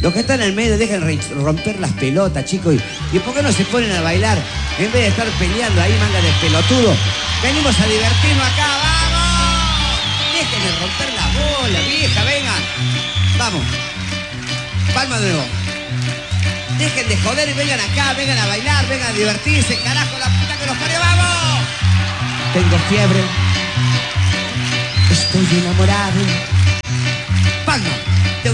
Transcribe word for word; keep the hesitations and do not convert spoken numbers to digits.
Los que están en el medio dejen romper las pelotas, chicos. ¿Y, ¿Y por qué no se ponen a bailar? En vez de estar peleando ahí, manga de pelotudo. Venimos a divertirnos acá, ¡vamos! Dejen de romper la bola, vieja, vengan. Vamos. Palma de nuevo. Dejen de joder y vengan acá, vengan a bailar, vengan a divertirse. Carajo, la puta que los parió, ¡vamos! Tengo fiebre. Estoy enamorado. Palma.